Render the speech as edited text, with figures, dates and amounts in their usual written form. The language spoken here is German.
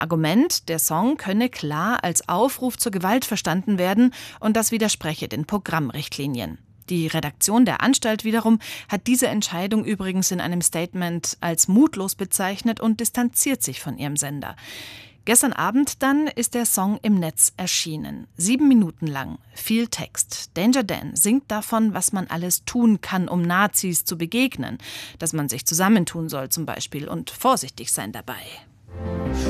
Argument, der Song könne klar als Aufruf zur Gewalt verstanden werden und das widerspreche den Programmrichtlinien. Die Redaktion der Anstalt wiederum hat diese Entscheidung übrigens in einem Statement als mutlos bezeichnet und distanziert sich von ihrem Sender. Gestern Abend dann ist der Song im Netz erschienen. 7 Minuten lang, viel Text. Danger Dan singt davon, was man alles tun kann, um Nazis zu begegnen. Dass man sich zusammentun soll zum Beispiel und vorsichtig sein dabei.